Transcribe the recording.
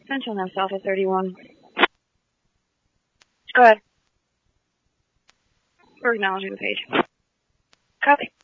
Central now, Alpha 31. Go ahead. We're acknowledging the page. Copy.